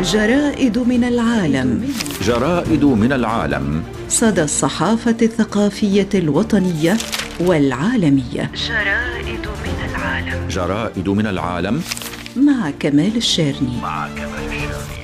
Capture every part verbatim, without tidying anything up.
جرائد من العالم. جرائد من العالم. صدى الصحافة الثقافية الوطنية والعالمية. جرائد من العالم. جرائد من العالم مع كمال الشارني. مع كمال الشارني.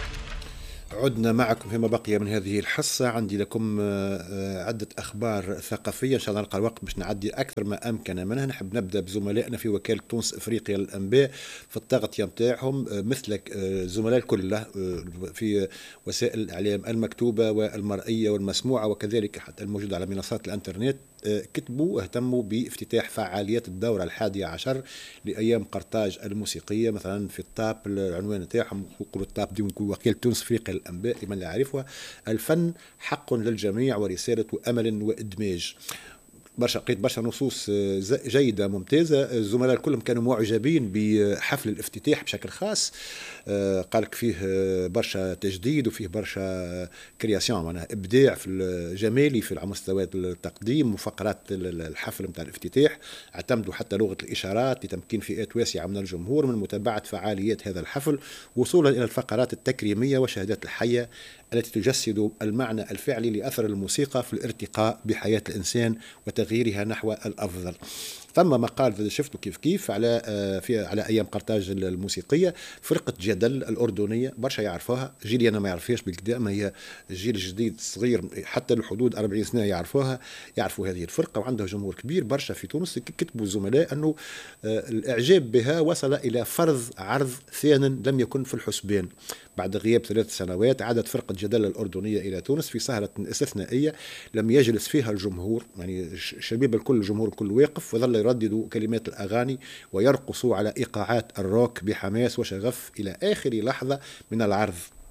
عدنا معكم فيما بقي من هذه الحصة. عندي لكم عدة أخبار ثقافية إن شاء الله نلقى الوقت باش نعدي أكثر ما أمكن منها. نحب نبدأ بزملائنا في وكالة تونس إفريقيا للأنباء في التغطية متاعهم مثل زملاء الكل في وسائل الإعلام المكتوبة والمرئية والمسموعة وكذلك حتى الموجودة على منصات الإنترنت. كتبوا اهتموا بافتتاح فعاليات الدورة الحادية عشر لأيام قرطاج الموسيقية مثلا في الطاب. العنوان نتاعهم يقولوا الطاب دي وكالة تونس إفريقيا للأنباء لمن لا يعرفها: الفن حق للجميع ورسالة أمل وإدماج. برشا قريت برشا نصوص جيدة ممتازة. الزملاء كلهم كانوا معجبين بحفل الافتتاح بشكل خاص. قالك فيه برشا تجديد وفيه برشا كرياسيون معناها إبداع في الجمالي في على مستوى التقديم وفقرات الحفل متاع الافتتاح. اعتمدوا حتى لغة الإشارات لتمكين فئات واسعة من الجمهور من متابعة فعاليات هذا الحفل وصولا إلى الفقرات التكريمية والشهادات الحية التي تجسد المعنى الفعلي لأثر الموسيقى في الارتقاء بحياة الإنسان وتغييرها نحو الأفضل. ثم مقال شفته كيف كيف على في على ايام قرطاج الموسيقيه. فرقه جدل الاردنيه برشا يعرفوها، جيلي انا ما يعرفهاش بالكدا، ما هي الجيل الجديد الصغير حتى الحدود أربعين سنه يعرفوها، يعرفوا هذه الفرقه وعندها جمهور كبير برشا في تونس. كتبوا الزملاء انه الاعجاب بها وصل الى فرض عرض ثان لم يكن في الحسبان. بعد غياب ثلاث سنوات عادت فرقة جدل الأردنية إلى تونس في سهرة استثنائية لم يجلس فيها الجمهور، يعني الشباب الكل الجمهور الكل واقف وظل يرددوا كلمات الأغاني ويرقصوا على إيقاعات الروك بحماس وشغف إلى آخر لحظة من العرض.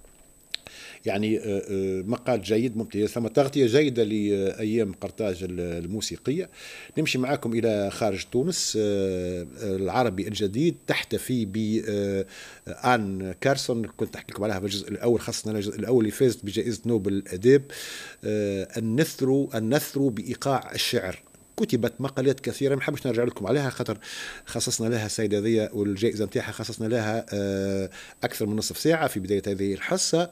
يعني مقال جيد ممتاز، ثم تغطية جيدة لأيام قرطاج الموسيقية. نمشي معاكم إلى خارج تونس. العربي الجديد تحتفي بآن كارسون، كنت أحكي لكم عليها في الجزء الأول، خاصة الجزء الأول اللي فازت بجائزة نوبل الآداب. النثر النثر بإيقاع الشعر. كتبت مقالات كثيرة ما نحبش نرجع لكم عليها خاطر خصصنا لها السيدة ذي والجائزة نتاعها خصصنا لها أكثر من نصف ساعة في بداية هذه الحصة،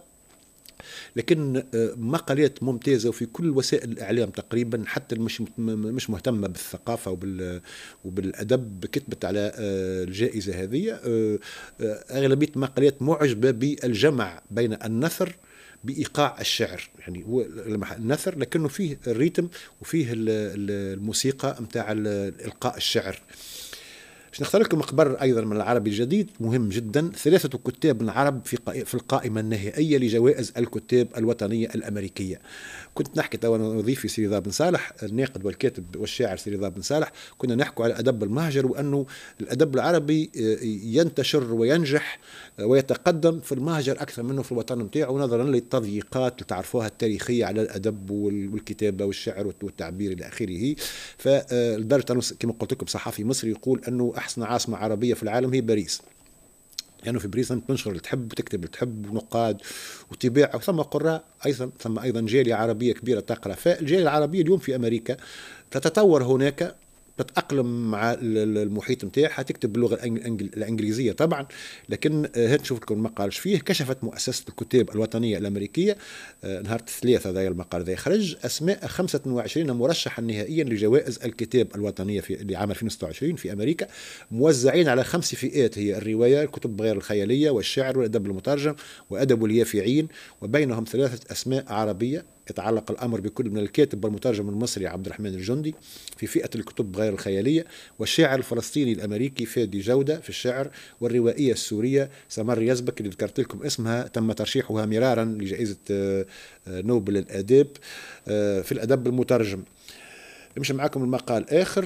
لكن مقالات ممتازة وفي كل وسائل الإعلام تقريبا، حتى مش مش مهتمة بالثقافة وبال وبالأدب كتبت على الجائزة هذه. أغلبية مقالات معجبة بالجمع بين النثر بإيقاع الشعر، يعني هو النثر لكنه فيه الريتم وفيه الموسيقى متاع إلقاء الشعر. باش نختار لكم خبر أيضا من العربي الجديد مهم جدا: ثلاثة كتاب عرب في في القائمة النهائية لجوائز الكتاب الوطنية الأمريكية. كنت نحكي توا نضيفي سي رضا بن صالح الناقد والكاتب والشاعر سي رضا بن صالح، كنا نحكوا على أدب المهجر وأنه الأدب العربي ينتشر وينجح ويتقدم في المهجر أكثر منه في الوطن نتاعو نظرا للتضييقات اللي تعرفوها التاريخية على الأدب والكتابة والشعر والتعبير إلى آخره. فلدرجة كما قلت لكم صحفي مصري يقول أنه أحسن عاصمة عربية في العالم هي باريس، يعني في باريس تنشر اللي تحب وتكتب اللي تحب ونقاد وتباع، وثم قراء أيضا، ثم أيضا جالية عربية كبيرة تقرأ. فالجالية العربية اليوم في أمريكا تتطور هناك، تتأقلم مع المحيط متاعها، تكتب باللغة الإنجليزية طبعا. لكن هات نشوف لكم المقال فيه. كشفت مؤسسة الكتاب الوطنية الأمريكية نهار الثلاثاء هذا المقال ذا خرج أسماء خمسة وعشرين مرشحا نهائيا لجوائز الكتاب الوطنية في لعام ألفين وستة وعشرين في أمريكا، موزعين على خمس فئات: هي الرواية، الكتب غير الخيالية، والشعر، والأدب المترجم، وأدب اليافعين، وبينهم ثلاثة أسماء عربية. يتعلق الأمر بكل من الكاتب والمترجم المصري عبد الرحمن الجندي في فئة الكتب غير الخيالية، والشاعر الفلسطيني الأمريكي فادي جودة في الشعر، والروائية السورية سمر يزبك اللي ذكرت لكم اسمها تم ترشيحها مرارا لجائزة نوبل الآداب في الأدب المترجم. نمشي معاكم المقال آخر.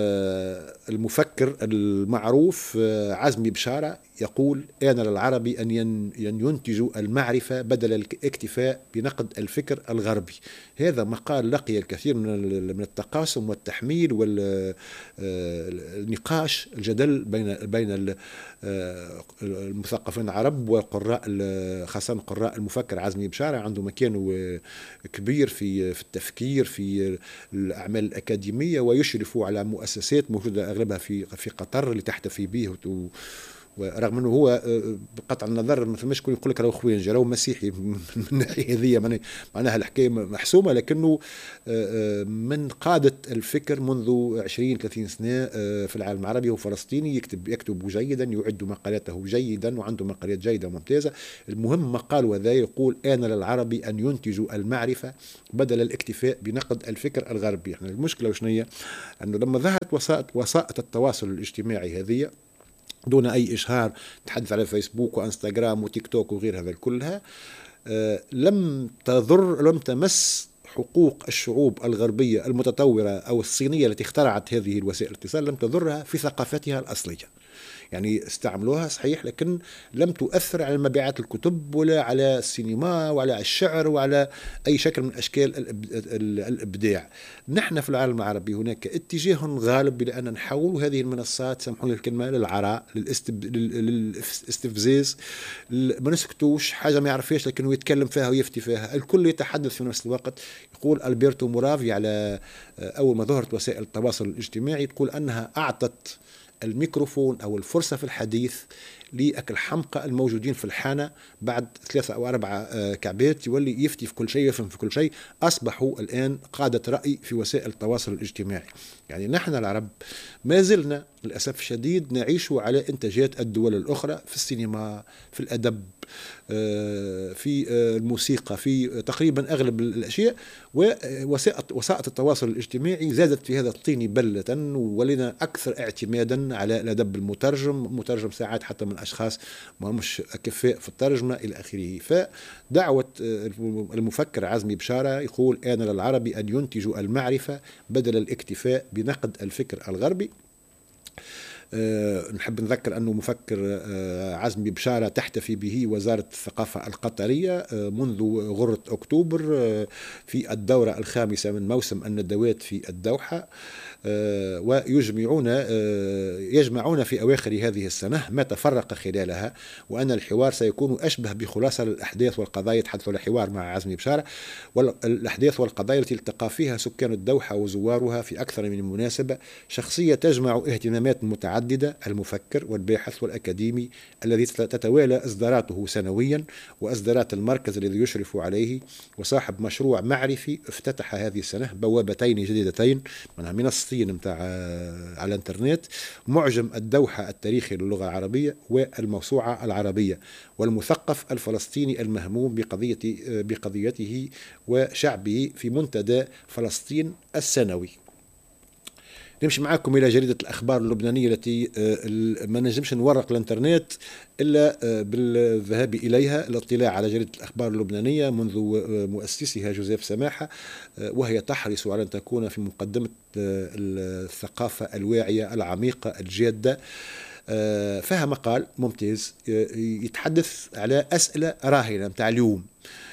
المفكر المعروف عزمي بشارة يقول: آن للعرب أن ينتجوا المعرفة بدل الاكتفاء بنقد الفكر الغربي. هذا مقال لقي الكثير من التقاسم والتحميل والنقاش الجدل بين بين المثقفين العرب وقراء، خاصة قراء المفكر عزمي بشارة. عنده مكانه كبير في في التفكير في الأعمال الأكاديمية، ويشرف على مؤسسات موجودة أغلبها في في قطر اللي تحتفي به ورغم انه هو بقطع النظر ما فماش شكون يقول لك راهو خوينجي راهو مسيحي من الناحيه هذه، معناها الحكايه محسومه، لكنه من قاده الفكر منذ عشرين ثلاثين سنه في العالم العربي. هو فلسطيني، يكتب يكتب جيدا، يعد مقالاته جيدا، وعنده مقالات جيده وممتازه. المهم مقال وذا يقول: آن للعرب ان ينتجوا المعرفه بدل الاكتفاء بنقد الفكر الغربي. يعني المشكله وشنو هي؟ انه لما ظهرت وسائط وسائط التواصل الاجتماعي هذه دون أي إشهار، تحدث على فيسبوك وإنستغرام وتيك توك وغير هذا كلها، آه لم تضر لم تمس حقوق الشعوب الغربية المتطورة أو الصينية التي اخترعت هذه الوسائل الاتصال، لم تضرها في ثقافتها الأصلية. يعني استعملوها صحيح، لكن لم تؤثر على مبيعات الكتب ولا على السينما ولا على الشعر وعلى أي شكل من أشكال الإبداع. نحن في العالم العربي هناك اتجاه غالب إلى أن نحول هذه المنصات، سامحوني الكلمة، للعراء، للاستفزاز، ما نسكتوش حاجة ما يعرفهاش لكنه يتكلم فيها ويفتي فيها. الكل يتحدث في نفس الوقت. يقول ألبرتو مورافي على أول ما ظهرت وسائل التواصل الاجتماعي، تقول أنها أعطت الميكروفون أو الفرصة في الحديث لأكل حمقى الموجودين في الحانة بعد ثلاثة أو أربعة كعبات، يولي يفتي في كل شيء، يفهم في كل شيء. أصبحوا الآن قادة رأي في وسائل التواصل الاجتماعي. يعني نحن العرب ما زلنا للأسف الشديد نعيش على إنتاجات الدول الأخرى في السينما، في الأدب، في الموسيقى، في تقريبا أغلب الأشياء. ووسائط التواصل الاجتماعي زادت في هذا الطين بلة، ولنا أكثر اعتمادا على الأدب المترجم، مترجم ساعات حتى من أشخاص ما همش أكفاء في الترجمة إلى آخره. فدعوة المفكر عزمي بشارة يقول: آن للعرب أن ينتجوا المعرفة بدل الاكتفاء بنقد الفكر الغربي. أه نحب نذكر أنه مفكر أه عزمي بشارة تحتفي به وزارة الثقافة القطرية أه منذ غرة أكتوبر أه في الدورة الخامسة من موسم الندوات في الدوحة، أه ويجمعون أه يجمعون في أواخر هذه السنة ما تفرق خلالها، وأن الحوار سيكون أشبه بخلاصة للأحداث والقضايا. يتحدثوا الحوار مع عزمي بشارة والأحداث والقضايا التي التقى فيها سكان الدوحة وزوارها في أكثر من مناسبة. شخصية تجمع اهتمامات متعددة: المفكر والباحث والأكاديمي الذي تتوالى إصداراته سنويا، وإصدارات المركز الذي يشرف عليه، وصاحب مشروع معرفي افتتح هذه السنة بوابتين جديدتين من منصتين متاع على الانترنت: معجم الدوحة التاريخي للغة العربية والموسوعة العربية، والمثقف الفلسطيني المهموم بقضية بقضيته وشعبه في منتدى فلسطين السنوي. نمشي معكم إلى جريدة الأخبار اللبنانية التي ما نجمش نورق الانترنت إلا بالذهاب إليها، الاطلاع على جريدة الأخبار اللبنانية منذ مؤسسها جوزيف سماحة، وهي تحرص على أن تكون في مقدمة الثقافة الواعية العميقة الجادة. فيها مقال ممتاز يتحدث على أسئلة راهنة متاع اليوم.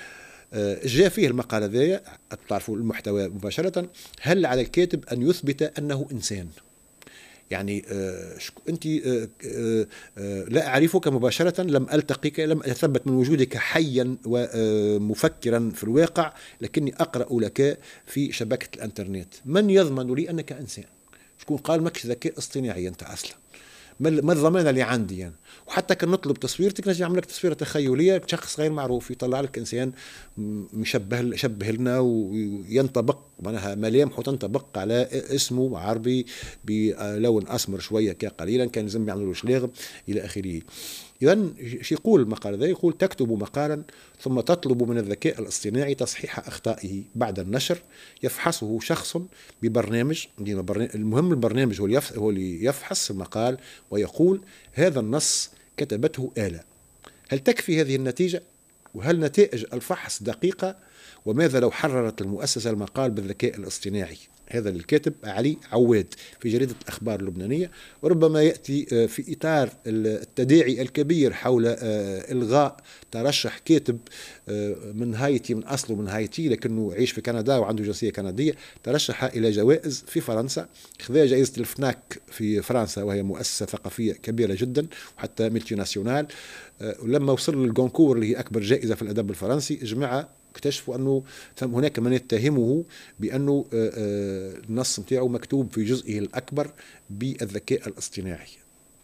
جاء فيه المقال هذايا، تعرفوا المحتوى مباشرة: هل على الكاتب أن يثبت أنه إنسان؟ يعني آه أنت آه آه لا أعرفك مباشرة، لم ألتقيك، لم أتثبت من وجودك حيا ومفكرا في الواقع، لكني أقرأ لك في شبكة الانترنت. من يضمن لي أنك إنسان؟ شكون قال ماكش ذكاء اصطناعي أنت أصلا؟ ما الضمانة اللي عندي يعني؟ وحتى كان نطلب تصويرتك نجي نعمل لك تصويره تخيليه شخص غير معروف يطلع لك انسان مشبه يشبه لنا وينطبق معناها ملامحه تنطبق على اسمه عربي بلون اسمر شويه قليلا، كان لازم يعملوا شلاغم الى اخره. إذا شو يقول المقال هذا؟ يقول: تكتب مقالا ثم تطلب من الذكاء الاصطناعي تصحيح أخطائه بعد النشر، يفحصه شخص ببرنامج. المهم البرنامج هو اللي يفحص المقال ويقول: هذا النص كتبته آلة. هل تكفي هذه النتيجة؟ وهل نتائج الفحص دقيقة؟ وماذا لو حررت المؤسسة المقال بالذكاء الاصطناعي؟ هذا الكاتب علي عواد في جريدة الأخبار اللبنانية. وربما يأتي في إطار التداعي الكبير حول إلغاء ترشح كاتب من هايتي، من أصله من هايتي لكنه يعيش في كندا وعنده جنسية كندية، ترشح إلى جوائز في فرنسا، خذا جائزة الفناك في فرنسا وهي مؤسسة ثقافية كبيرة جدا وحتى ملتي ناسيونال. ولما وصل للجونكور اللي هي أكبر جائزة في الأدب الفرنسي، جماعة اكتشفوا أنه هناك من يتهمه بأنه النص متاعه مكتوب في جزئه الأكبر بالذكاء الاصطناعي.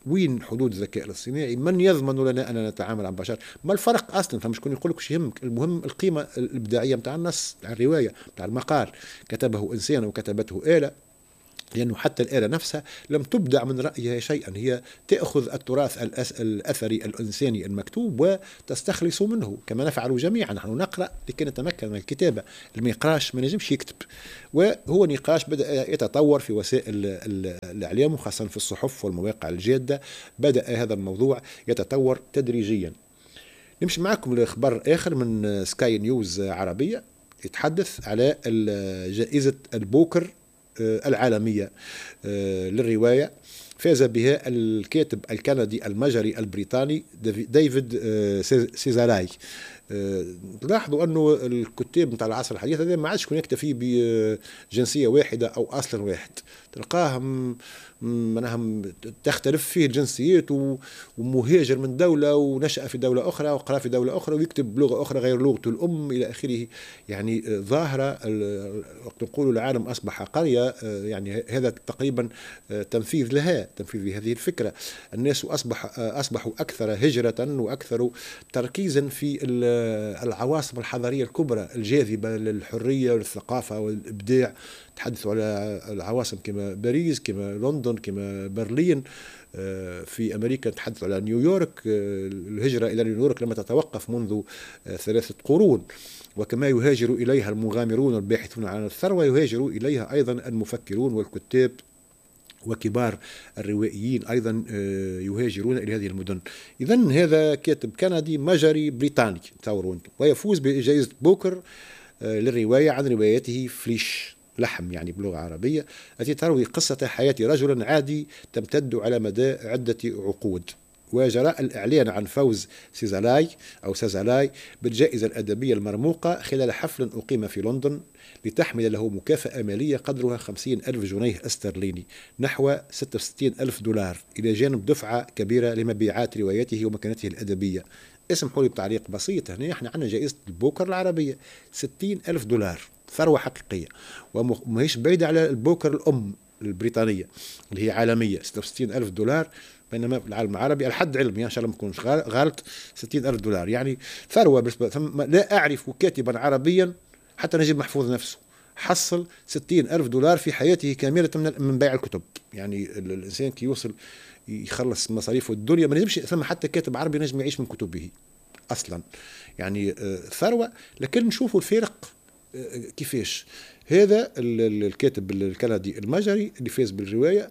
وين حدود الذكاء الاصطناعي؟ من يضمن لنا أننا نتعامل مع بشر؟ ما الفرق أصلا؟ فمش كون يقول لك شيء يهمك، المهم القيمة الإبداعية متاع النص، متاع الرواية، متاع المقال، كتبه إنسان وكتبته آلة، لأنه حتى الآلة نفسها لم تبدع من رأيها شيئا، هي تأخذ التراث الأثري الإنساني المكتوب وتستخلص منه كما نفعل جميعا. نحن نقرأ لكي نتمكن من الكتابة، اللي ما يقراش ما نجمش يكتب. وهو نقاش بدأ يتطور في وسائل الإعلام وخاصة في الصحف والمواقع الجادة، بدأ هذا الموضوع يتطور تدريجيا. نمشي معكم لخبر آخر من سكاي نيوز عربية يتحدث على جائزة البوكر العالمية للرواية، فاز بها الكاتب الكندي المجري البريطاني ديفيد سيزالاي. لاحظوا أنه الكتاب متاع العصر الحديث هذا ما عادش يكون يكتفي بجنسية واحدة أو أصل واحد، تلقاهم منهم تختلف فيه الجنسيات، ومهاجر من دولة ونشأ في دولة أخرى وقرأ في دولة أخرى ويكتب بلغة أخرى غير لغته الأم إلى آخره. يعني ظاهرة وقت نقول العالم أصبح قرية، يعني هذا تقريبا تنفيذ لها، تنفيذ لهذه الفكرة. الناس أصبح أصبحوا أكثر هجرة وأكثر تركيزا في العواصم الحضارية الكبرى الجاذبة للحرية والثقافة والإبداع. تحدثوا على العواصم كما باريس، كما لندن، كما برلين. في أمريكا تحدثوا على نيويورك، الهجرة إلى نيويورك لما تتوقف منذ ثلاثة قرون، وكما يهاجر إليها المغامرون والباحثون عن الثروة يهاجر إليها أيضا المفكرون والكتاب وكبار الروائيين أيضا يهاجرون إلى هذه المدن. إذن هذا كاتب كندي مجري بريطاني تصورون، ويفوز بجائزة بوكر للرواية عن روايته فليش لحم، يعني بلغة عربية، التي تروي قصة حياة رجل عادي تمتد على مدى عدة عقود. وجراء الإعلان عن فوز سيزالاي أو سيزالاي بالجائزة الأدبية المرموقة خلال حفل أقيم في لندن لتحمل له مكافأة مالية قدرها خمسين ألف جنيه استرليني، نحو ستة وستين ألف دولار، إلى جانب دفعة كبيرة لمبيعات روايته ومكانته الأدبية. اسمحوا لي بتعليق بسيط، هنا احنا عندنا جائزة البوكر العربية ستين ألف دولار، ثروة حقيقية، وماهيش بعيدة على البوكر الأم البريطانية اللي هي عالمية ستة وستين ألف دولار، بينما في العالم العربي الحد علمي ان شاء الله ما نكونش غلط ستين ألف دولار، يعني ثروة بالنسبة. لا أعرف كاتبا عربيا حتى نجيب محفوظ نفسه حصل ستين ألف دولار في حياته كاملة من بيع الكتب. يعني الإنسان كي يوصل يخلص مصاريفه الدنيا ما نجمش ثم حتى كاتب عربي نجم يعيش من كتبه أصلا، يعني ثروة. لكن نشوفوا الفرق كيفاش. هذا الكاتب الكندي المجري اللي فاز بالرواية،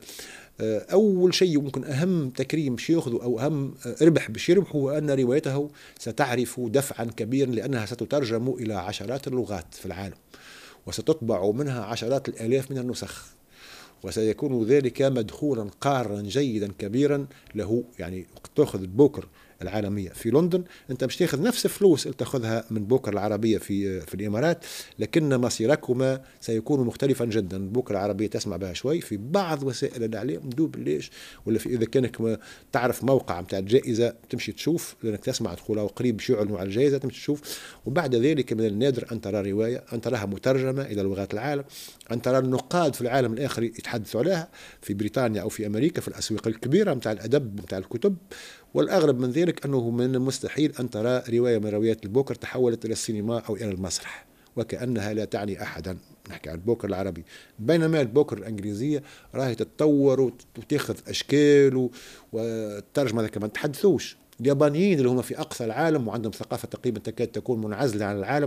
أول شيء ممكن أهم تكريم باش ياخذه أو أهم ربح باش يربح هو أن روايته ستعرف دفعا كبيرا، لأنها ستترجم إلى عشرات اللغات في العالم، وستطبع منها عشرات الآلاف من النسخ، وسيكون ذلك مدخولا قارا جيدا كبيرا له. يعني وقت تأخذ البوكر العالمية في لندن أنت مش تأخذ نفس الفلوس اللي تأخذها من بوكر العربية في في الإمارات، لكن مصيركما سيكون مختلفا جدا. البوكر العربية تسمع بها شوي في بعض وسائل الإعلام دوب ليش، ولا في إذا كانك تعرف موقع متاع الجائزة تمشي تشوف، لأنك تسمع تقول أو قريب شو يعلنوا على الجائزة تمشي تشوف. وبعد ذلك من النادر أن ترى رواية أن تراها مترجمة إلى لغات العالم، أن ترى النقاد في العالم الآخر يتحدثوا عليها في بريطانيا أو في أمريكا في الأسواق الكبيرة متاع الأدب متاع الكتب. والأغرب من ذلك أنه من المستحيل أن ترى رواية من روايات البوكر تحولت إلى السينما أو إلى المسرح، وكأنها لا تعني أحدا. نحكي عن البوكر العربي، بينما البوكر الإنجليزية راهي تتطور وتاخذ أشكال والترجمة هذا كمان تحدثوش. اليابانيين اللي هم في أقصى العالم وعندهم ثقافة تقريبا تكاد تكون منعزلة عن العالم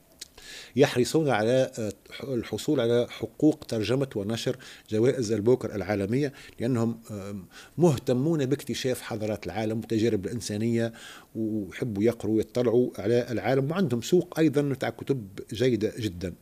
يحرصون على الحصول على حقوق ترجمة ونشر جوائز البوكر العالمية، لأنهم مهتمون باكتشاف حضارات العالم وتجارب الإنسانية ويحبوا يقروا ويطلعوا على العالم، وعندهم سوق أيضا بتاع كتب جيدة جدا.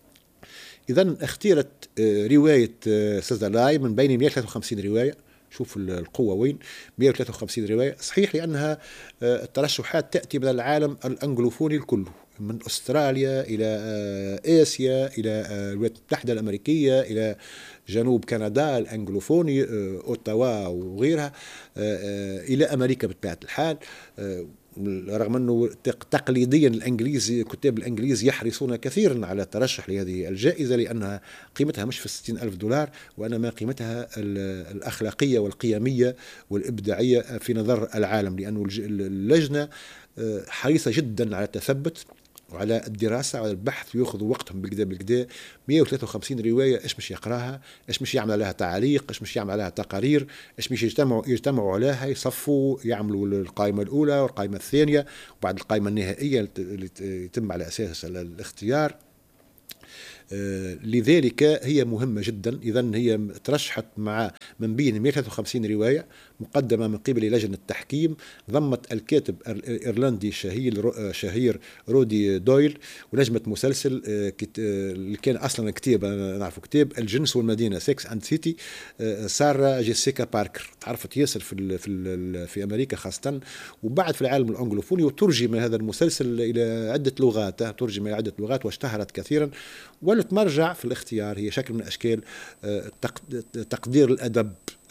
إذن اختيرت رواية سيزالاي من بين مئة وثلاثة وخمسين رواية. شوف القوة وين، مئة وثلاثة وخمسين رواية صحيح، لأنها الترشحات تأتي من العالم الأنجلوفوني الكل، من أستراليا إلى آسيا إلى الولايات المتحدة الأمريكية إلى جنوب كندا الأنجلوفوني أوتاوا وغيرها، إلى أمريكا بطبيعة الحال. رغم أنه تقليديا الإنجليزي كتاب الإنجليز يحرصون كثيرا على الترشح لهذه الجائزة لأنها قيمتها مش في الستين ألف دولار، وإنما قيمتها الأخلاقية والقيمية والإبداعية في نظر العالم، لأن اللجنة حريصة جدا على التثبت وعلى الدراسة وعلى البحث، ويأخذوا وقتهم بكدا بكدا. مئة وثلاثة وخمسين رواية، ايش مش يقراها، ايش مش يعمل عليها تعليق، ايش مش يعمل عليها تقارير، ايش مش يجتمعوا يجتمعوا عليها، يصفوا، يعملوا القائمة الأولى والقائمة الثانية وبعد القائمة النهائية اللي يتم على أساس الاختيار. آه لذلك هي مهمة جدا. إذا هي ترشحت مع من بين مئة وثلاثة وخمسين رواية مقدمة من قبل لجنة التحكيم، ضمت الكاتب الإيرلندي شهير شهير رودي دويل، ونجمة مسلسل آه اللي كان أصلا كتاب، أنا نعرفه كتاب الجنس والمدينة سيكس أند سيتي، آه سارة جيسيكا باركر، تعرفت ياسر في ال في ال في أمريكا خاصة، وبعد في العالم الأنجلوفوني، وترجم هذا المسلسل إلى عدة لغات، ترجم إلى عدة لغات واشتهرت كثيرا، ولت مرجع في الاختيار. هي شكل من أشكال تقدير الأدب.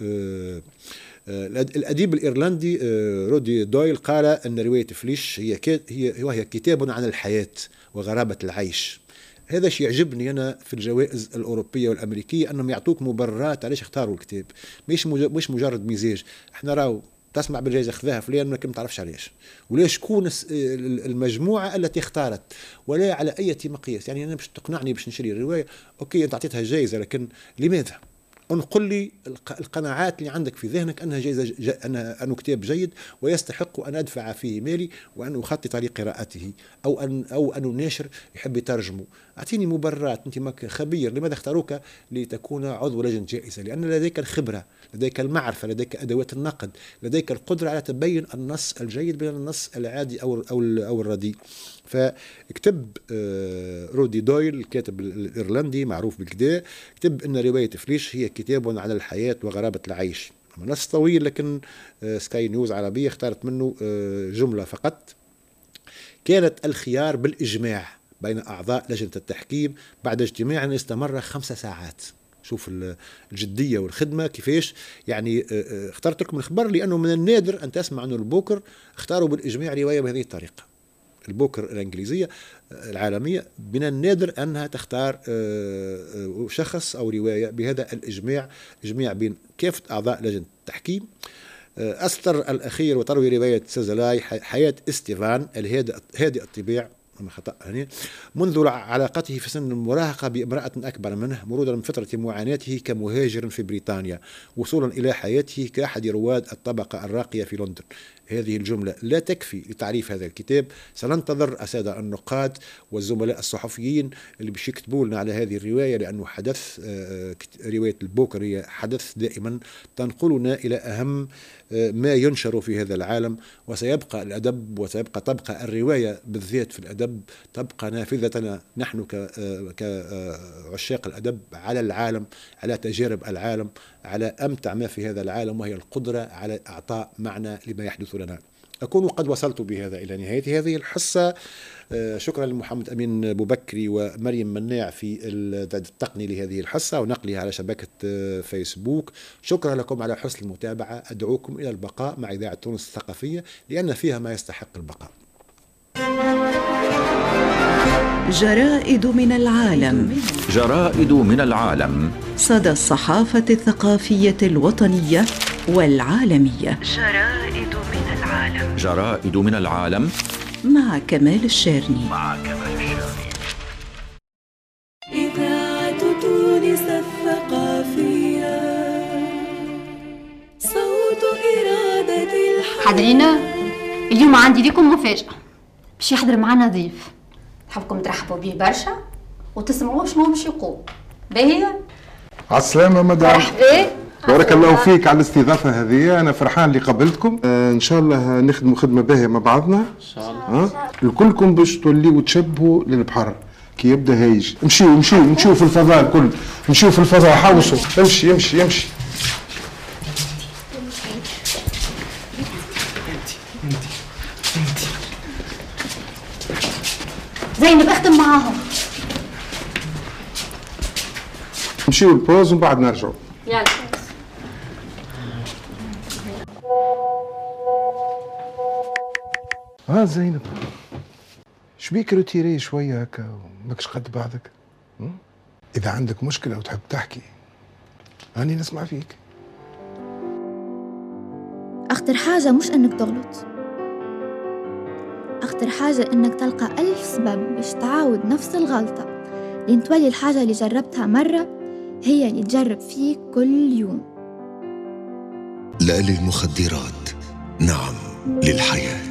الأديب الإيرلندي رودي دويل قال أن رواية فليش هي هي وهي كتاب عن الحياة وغرابة العيش. هذا شيء يعجبني أنا في الجوائز الأوروبية والأمريكية، أنهم يعطوك مبررات علاش اختاروا الكتاب، مش مش مجرد مزاج. احنا راو تسمع بالجائزة خذاها فلان ما كنت تعرفش علاش، ولا شكون المجموعة التي اختارت، ولا على أي مقياس. يعني أنا باش تقنعني باش نشري الرواية، أوكي أنت أعطيتها جائزة، لكن لماذا؟ انقل لي القناعات اللي عندك في ذهنك أنها جائزة ج... أنها أنه كتاب جيد ويستحق أن أدفع فيه مالي وأن أخطط لقراءته، أو أن أو أن الناشر يحب يترجمه. أعطيني مبررات. أنت ماك خبير، لماذا اختاروك لتكون عضو لجنة جائزة؟ لأن لديك الخبرة، لديك المعرفة، لديك أدوات النقد، لديك القدرة على تبين النص الجيد من النص العادي أو أو أو الرديء. فاكتب رودي دويل الكاتب الإيرلندي معروف بالكدا، كتب أن رواية فليش هي كتاب عن الحياة وغرابة العيش. نص طويل، لكن سكاي نيوز عربية اختارت منه جملة فقط. كانت الخيار بالإجماع بين أعضاء لجنة التحكيم بعد اجتماع استمر خمس ساعات. شوف الجدية والخدمة كيفاش. يعني اخترت لكم الخبر لأنه من النادر أن تسمع أنه البوكر اختاروا بالإجماع رواية بهذه الطريقة. البوكر الإنجليزية العالمية من النادر أنها تختار شخص أو رواية بهذا الإجماع، إجماع بين كافة أعضاء لجنة التحكيم. أسطر الأخير وتروي رواية سزلاي حياة استيفان الهادئ الطباع خطأ هنا منذ علاقته في سن المراهقة بامرأة أكبر منه، مرورا من فترة معاناته كمهاجر في بريطانيا، وصولا إلى حياته كأحد رواد الطبقة الراقية في لندن. هذه الجملة لا تكفي لتعريف هذا الكتاب. سننتظر السادة النقاد والزملاء الصحفيين اللي باش يكتبوا لنا على هذه الرواية، لأنه حدث رواية البوكر هي حدث دائما تنقلنا إلى أهم ما ينشر في هذا العالم. وسيبقى الأدب وسيبقى تبقى الرواية بالذات في الأدب تبقى نافذتنا نحن كعشاق الأدب على العالم، على تجارب العالم، على أمتع ما في هذا العالم، وهي القدرة على إعطاء معنى لما يحدث لنا. أكون قد وصلت بهذا إلى نهاية هذه الحصة. شكرا لمحمد أمين بوبكري ومريم مناع في التقني لهذه الحصة ونقلها على شبكة فيسبوك. شكرا لكم على حسن المتابعة. أدعوكم إلى البقاء مع إذاعة تونس الثقافية لأن فيها ما يستحق البقاء. جرائد من العالم. جرائد من العالم. صدى الصحافة الثقافية الوطنية والعالمية. جرائد من العالم. جرائد من العالم مع كمال الشارني. مع كمال الشارني. إذاعة تونس الثقافية، صوت إرادة الحياة. حاضرين، اليوم عندي لكم مفاجأة. باش يحضر معنا ضيف نحبكم ترحبوا به برشا وتسمعوا شنو باش يقول. باهي؟ عالسلامة مدام. مرحبا. بارك الله فيك على الاستضافة هذه، أنا فرحان اللي قابلتكم. آه إن شاء الله نخدموا خدمة باهية مع بعضنا. إن شاء الله. ها؟ الكلكم باش توليوا تشبهوا للبحر كي يبدا هايج. امشيوا امشيوا امشيوا في الفضاء الكل، امشيوا في الفضاء حوصوا، امشي امشي امشي. زينب اختم معاهم. امشيوا البوز ومن بعد نرجعوا. يلا. ها زينب، شبيك روتيري شوية هكا وماكش قد بعضك؟ إذا عندك مشكلة وتحب تحكي أني نسمع فيك. أخطر حاجة مش أنك تغلط، أخطر حاجة أنك تلقى ألف سبب باش تعاود نفس الغلطة، لين تولي الحاجة اللي جربتها مرة هي اللي تجرب فيك كل يوم. لا للمخدرات، نعم للحياة.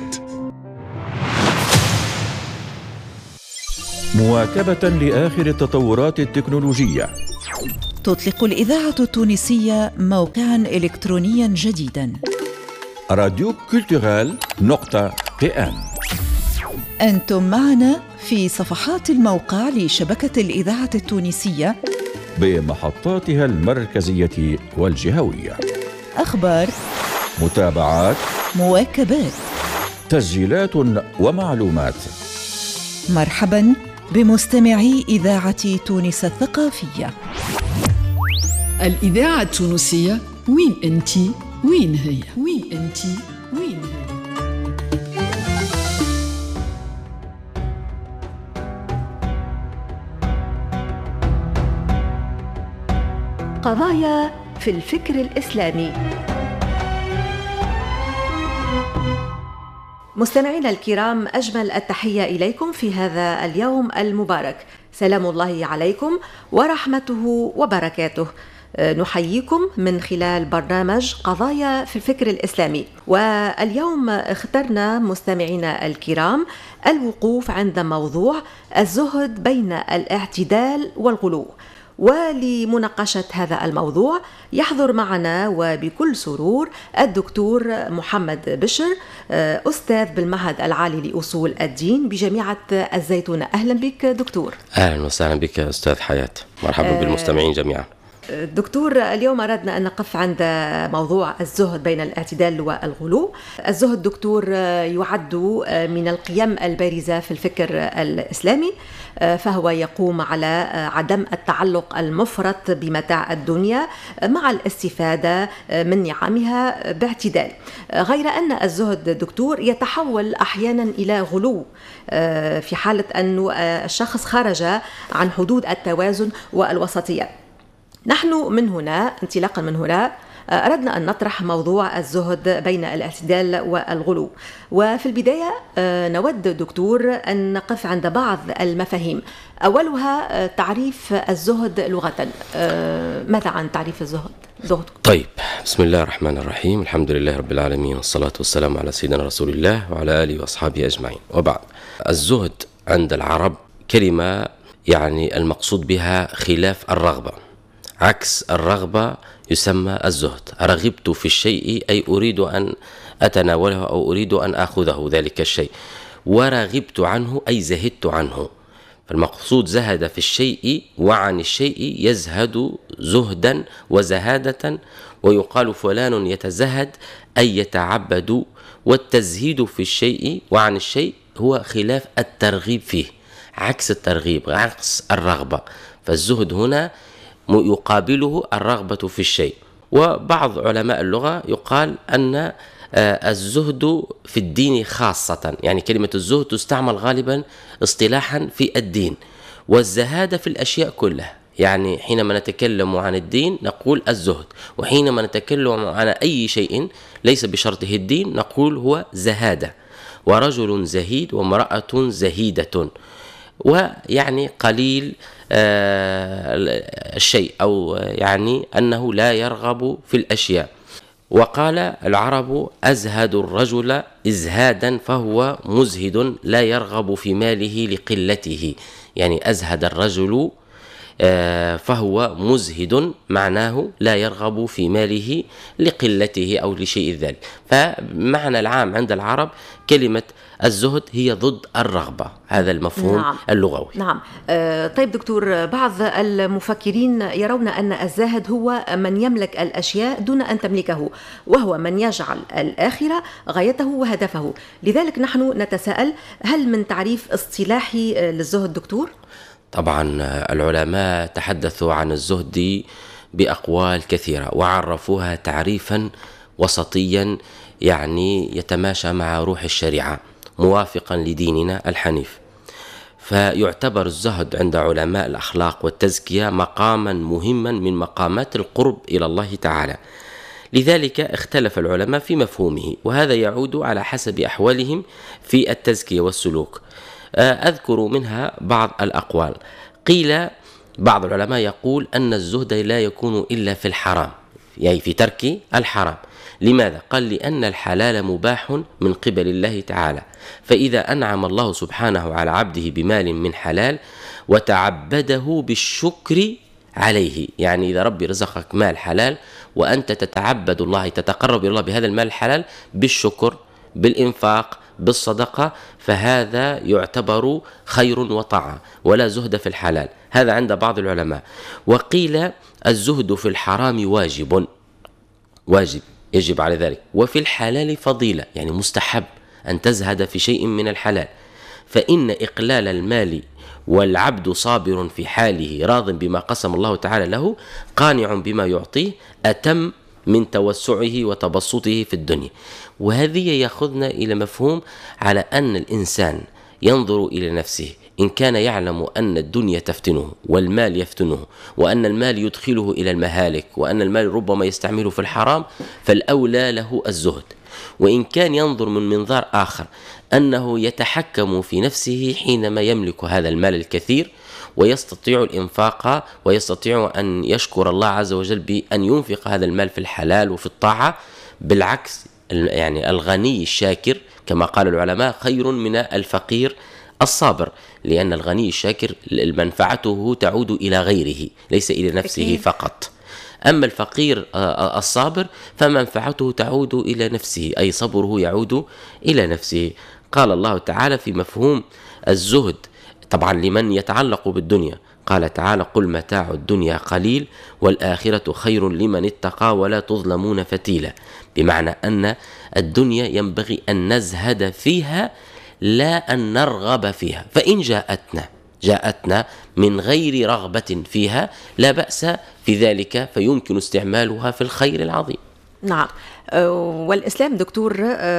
مواكبة لآخر التطورات التكنولوجية، تطلق الإذاعة التونسية موقعاً إلكترونياً جديداً، راديو كولتورال نقطة بي إم. أنتم معنا في صفحات الموقع لشبكة الإذاعة التونسية بمحطاتها المركزية والجهوية، أخبار، متابعات، مواكبات، تسجيلات ومعلومات. مرحباً بمستمعي إذاعة تونس الثقافية. الإذاعة التونسية، وين أنتي؟ وين هي؟ وين أنتي؟ وين هي؟ قضايا في الفكر الإسلامي. مستمعينا الكرام، أجمل التحية إليكم في هذا اليوم المبارك. سلام الله عليكم ورحمته وبركاته. نحييكم من خلال برنامج قضايا في الفكر الإسلامي، واليوم اخترنا مستمعينا الكرام الوقوف عند موضوع الزهد بين الاعتدال والغلو. ولمناقشة هذا الموضوع يحضر معنا وبكل سرور الدكتور محمد بشر، أستاذ بالمعهد العالي لأصول الدين بجامعة الزيتونة. أهلا بك دكتور. أهلا وسهلا بك أستاذ حياة، مرحبا بالمستمعين جميعا. دكتور، اليوم أردنا أن نقف عند موضوع الزهد بين الاعتدال والغلو. الزهد دكتور يعد من القيم البارزة في الفكر الإسلامي، فهو يقوم على عدم التعلق المفرط بمتاع الدنيا مع الاستفادة من نعمها باعتدال، غير أن الزهد دكتور يتحول أحيانا إلى غلو في حالة أن الشخص خرج عن حدود التوازن والوسطية. نحن من هنا انطلاقا من هنا أردنا أن نطرح موضوع الزهد بين الاعتدال والغلو. وفي البداية نود دكتور أن نقف عند بعض المفاهيم. أولها تعريف الزهد لغة. ماذا عن تعريف الزهد؟ زهد. طيب، بسم الله الرحمن الرحيم، الحمد لله رب العالمين، والصلاة والسلام على سيدنا رسول الله وعلى آله وأصحابه أجمعين، وبعد. الزهد عند العرب كلمة يعني المقصود بها خلاف الرغبة. عكس الرغبة يسمى الزهد. رغبت في الشيء أي أريد أن أتناوله أو أريد أن أخذه ذلك الشيء، ورغبت عنه أي زهدت عنه. فالمقصود زهد في الشيء وعن الشيء يزهد زهدا وزهادة، ويقال فلان يتزهد أي يتعبد. والتزهيد في الشيء وعن الشيء هو خلاف الترغيب فيه، عكس الترغيب، عكس الرغبة. فالزهد هنا يقابله الرغبة في الشيء. وبعض علماء اللغة يقال أن الزهد في الدين خاصة، يعني كلمة الزهد تستعمل غالبا اصطلاحا في الدين، والزهادة في الأشياء كلها. يعني حينما نتكلم عن الدين نقول الزهد، وحينما نتكلم عن أي شيء ليس بشرطه الدين نقول هو زهادة. ورجل زهيد وامرأة زهيدة، ويعني قليل آه الشيء، أو يعني أنه لا يرغب في الأشياء. وقال العرب أزهد الرجل إزهادا فهو مزهد لا يرغب في ماله لقلته. يعني أزهد الرجل آه فهو مزهد، معناه لا يرغب في ماله لقلته أو لشيء ذلك. فمعنى العام عند العرب كلمة الزهد هي ضد الرغبة، هذا المفهوم نعم. اللغوي. نعم. آه طيب دكتور، بعض المفكرين يرون أن الزاهد هو من يملك الأشياء دون أن تملكه، وهو من يجعل الآخرة غايته وهدفه. لذلك نحن نتساءل، هل من تعريف اصطلاحي للزهد دكتور؟ طبعا العلماء تحدثوا عن الزهد بأقوال كثيرة وعرفوها تعريفا وسطيا يعني يتماشى مع روح الشريعة. موافقا لديننا الحنيف. فيعتبر الزهد عند علماء الأخلاق والتزكية مقاما مهما من مقامات القرب إلى الله تعالى. لذلك اختلف العلماء في مفهومه، وهذا يعود على حسب أحوالهم في التزكية والسلوك. أذكر منها بعض الأقوال. قيل بعض العلماء يقول أن الزهد لا يكون إلا في الحرام، يعني في ترك الحرام. لماذا؟ قال لأن الحلال مباح من قبل الله تعالى، فإذا أنعم الله سبحانه على عبده بمال من حلال وتعبده بالشكر عليه، يعني إذا ربي رزقك مال حلال وأنت تتعبد الله، تتقرب إلى الله بهذا المال الحلال بالشكر، بالإنفاق، بالصدقة، فهذا يعتبر خير وطاعة، ولا زهد في الحلال. هذا عند بعض العلماء. وقيل الزهد في الحرام واجب، واجب يجب على ذلك، وفي الحلال فضيلة، يعني مستحب أن تزهد في شيء من الحلال، فإن إقلال المال والعبد صابر في حاله راض بما قسم الله تعالى له قانع بما يعطيه أتم من توسعه وتبسطه في الدنيا. وهذه يأخذنا إلى مفهوم على أن الإنسان ينظر إلى نفسه، إن كان يعلم أن الدنيا تفتنه والمال يفتنه وأن المال يدخله إلى المهالك وأن المال ربما يستعمله في الحرام، فالأولى له الزهد. وإن كان ينظر من منظار آخر أنه يتحكم في نفسه حينما يملك هذا المال الكثير ويستطيع الإنفاق ويستطيع أن يشكر الله عز وجل بأن ينفق هذا المال في الحلال وفي الطاعة، بالعكس يعني الغني الشاكر كما قال العلماء خير من الفقير الصابر، لأن الغني الشاكر منفعته تعود إلى غيره ليس إلى نفسه فقط. أما الفقير الصابر فمنفعته تعود إلى نفسه، أي صبره يعود إلى نفسه. قال الله تعالى في مفهوم الزهد طبعا لمن يتعلق بالدنيا، قال تعالى قل متاع الدنيا قليل والآخرة خير لمن اتقى ولا تظلمون فتيلا، بمعنى أن الدنيا ينبغي أن نزهد فيها لا أن نرغب فيها، فإن جاءتنا جاءتنا من غير رغبة فيها لا بأس في ذلك، فيمكن استعمالها في الخير العظيم. نعم. والإسلام دكتور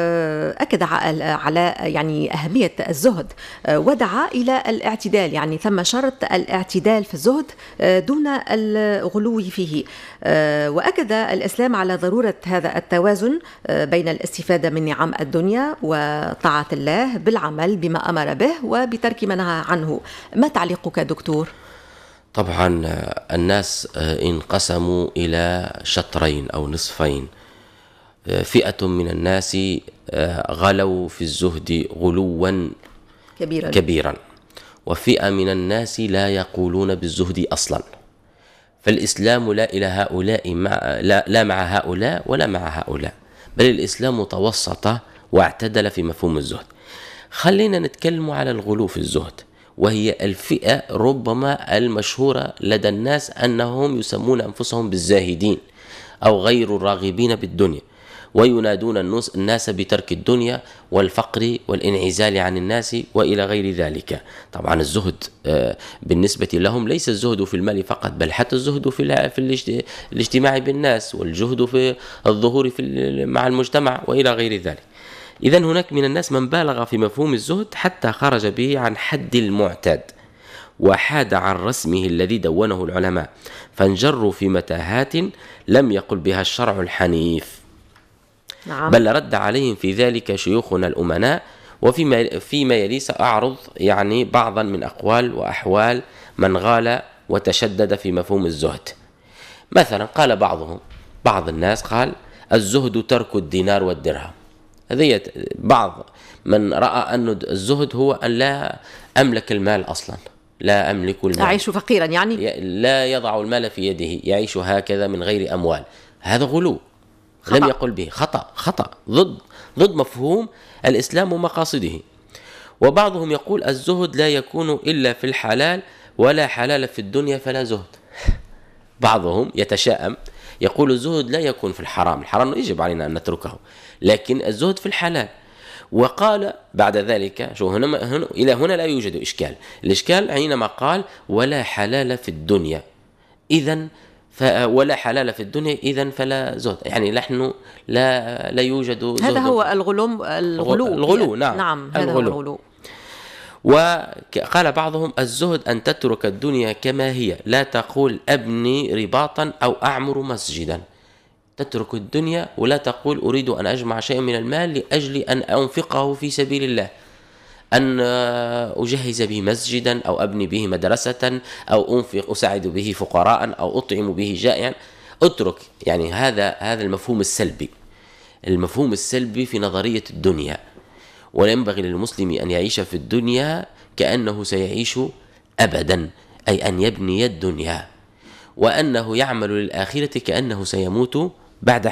أكد على يعني أهمية الزهد ودعا إلى الاعتدال، يعني ثم شرط الاعتدال في الزهد دون الغلو فيه، وأكد الإسلام على ضرورة هذا التوازن بين الاستفادة من نعم الدنيا وطاعة الله بالعمل بما أمر به وبترك ما نهى عنه. ما تعليقك دكتور؟ طبعا الناس انقسموا إلى شطرين أو نصفين. فئة من الناس غلوا في الزهد غلوا كبيرا, كبيرا وفئة من الناس لا يقولون بالزهد أصلا. فالإسلام لا إلى هؤلاء مع لا, لا مع هؤلاء ولا مع هؤلاء، بل الإسلام توسط واعتدل في مفهوم الزهد. خلينا نتكلم على الغلو في الزهد، وهي الفئة ربما المشهورة لدى الناس أنهم يسمون أنفسهم بالزاهدين أو غير الراغبين بالدنيا، وينادون الناس بترك الدنيا والفقر والانعزال عن الناس وإلى غير ذلك. طبعا الزهد بالنسبة لهم ليس الزهد في المال فقط، بل حتى الزهد في في الاجتماع بالناس، والجهد في الظهور في مع المجتمع وإلى غير ذلك. إذن هناك من الناس من بالغ في مفهوم الزهد حتى خرج به عن حد المعتاد وحاد عن رسمه الذي دونه العلماء، فانجروا في متاهات لم يقل بها الشرع الحنيف. نعم. بل رد عليهم في ذلك شيوخنا الأمناء. وفيما فيما يلي سأعرض يعني بعضا من أقوال وأحوال من غال وتشدد في مفهوم الزهد. مثلا قال بعضهم بعض الناس قال الزهد ترك الدينار والدرهم. هذه بعض من رأى أن الزهد هو أن لا أملك المال أصلا، لا أملك المال، أعيش فقيرا، يعني لا يضع المال في يده، يعيش هكذا من غير أموال. هذا غلو خطأ. لم يقل به، خطأ خطأ ضد ضد مفهوم الإسلام ومقاصده. وبعضهم يقول الزهد لا يكون إلا في الحلال ولا حلال في الدنيا فلا زهد. بعضهم يتشائم يقول الزهد لا يكون في الحرام، الحرام يجب علينا أن نتركه، لكن الزهد في الحلال. وقال بعد ذلك شو هنا, هنا إلى هنا لا يوجد إشكال. الإشكال حينما قال ولا حلال في الدنيا. إذن ولا حلال في الدنيا إذن فلا زهد. يعني نحن لا لا يوجد زهد. هذا هو الغلو الغلو الغلو نعم, نعم هذا الغلو. هو الغلو. وقال بعضهم الزهد أن تترك الدنيا كما هي، لا تقول أبني رباطا أو أعمر مسجدا. تترك الدنيا ولا تقول أريد أن أجمع شيئا من المال لأجل أن أنفقه في سبيل الله، أن أجهز به مسجدا أو أبني به مدرسة أو أنفق أساعد به فقراء أو أطعم به جائعا. اترك يعني هذا هذا المفهوم السلبي، المفهوم السلبي في نظرية الدنيا. ولا ينبغي للمسلم أن يعيش في الدنيا كأنه سيعيش أبدا، أي أن يبني الدنيا، وأنه يعمل للآخرة كأنه سيموت بعد